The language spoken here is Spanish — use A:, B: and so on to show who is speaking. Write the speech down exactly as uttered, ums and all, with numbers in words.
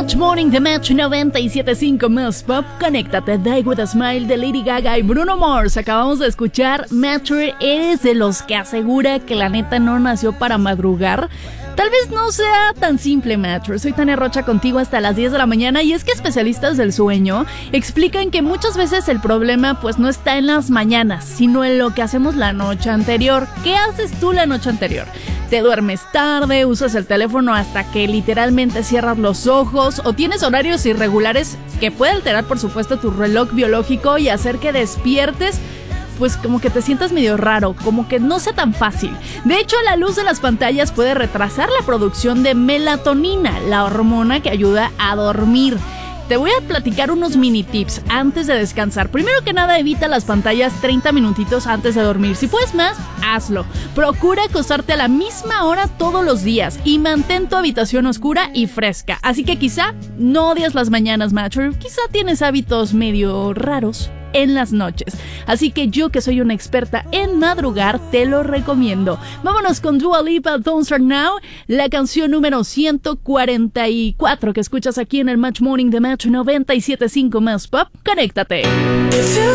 A: Match Morning de Match noventa y siete punto cinco Más Pop. Conéctate, Die With A Smile de Lady Gaga y Bruno Mars. Acabamos de escuchar Matter. ¿Eres de los que asegura que la neta no nació para madrugar? Tal vez no sea tan simple, Matter. Soy Tania Rocha contigo hasta las diez de la mañana y es que especialistas del sueño explican que muchas veces el problema pues no está en las mañanas, sino en lo que hacemos la noche anterior. ¿Qué haces tú la noche anterior? ¿Te duermes tarde, usas el teléfono hasta que literalmente cierras los ojos o tienes horarios irregulares que puede alterar por supuesto tu reloj biológico y hacer que despiertes? Pues como que te sientas medio raro, como que no sea tan fácil. De hecho, la luz de las pantallas puede retrasar la producción de melatonina, la hormona que ayuda a dormir. Te voy a platicar unos mini tips antes de descansar. Primero que nada, evita las pantallas treinta minutitos antes de dormir. Si puedes más, hazlo. Procura acostarte a la misma hora todos los días y mantén tu habitación oscura y fresca. Así que quizá no odias las mañanas, macho. Quizá tienes hábitos medio raros en las noches. Así que yo, que soy una experta en madrugar, te lo recomiendo. Vámonos con Dua Lipa, Don't Start Now, la canción número ciento cuarenta y cuatro que escuchas aquí en el Match Morning de Match noventa y siete punto cinco Más Pop. Conéctate.